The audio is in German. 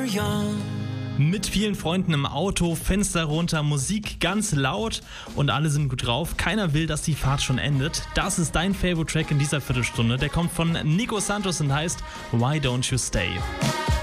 young. Mit vielen Freunden im Auto, Fenster runter, Musik ganz laut und alle sind gut drauf. Keiner will, dass die Fahrt schon endet. Das ist dein Favorite Track in dieser Viertelstunde. Der kommt von Nico Santos und heißt Why Don't You Stay?